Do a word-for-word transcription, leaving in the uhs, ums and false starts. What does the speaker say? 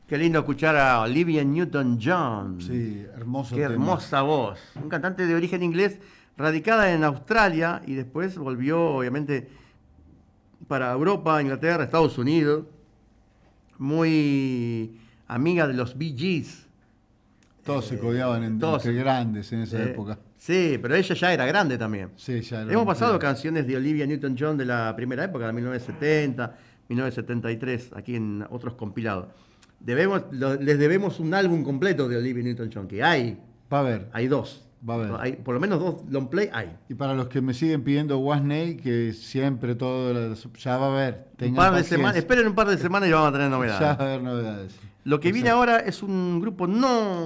Qué lindo escuchar a Olivia Newton-John. Sí, hermoso Qué tema. hermosa voz. Un cantante de origen inglés, radicada en Australia y después volvió, obviamente, para Europa, Inglaterra, Estados Unidos. Muy amiga de los Bee Gees. Todos se Eh, codeaban en- todos, entre grandes en esa eh, época. Sí, pero ella ya era grande también. Sí, ya era Hemos un pasado tema. canciones de Olivia Newton-John de la primera época, de mil novecientos setenta, mil novecientos setenta y tres, aquí en otros compilados. Debemos, lo- les debemos un álbum completo de Olivia Newton-John, que hay, Va a haber, hay dos. va a haber. Hay, por lo menos dos long play hay. Y para los que me siguen pidiendo Wasney, que siempre todo, las- ya va a haber. Un Tengan par de paciencia. semanas, esperen un par de semanas y vamos a tener Ya novedades. va a haber novedades. Lo que viene Exacto. ahora es un grupo no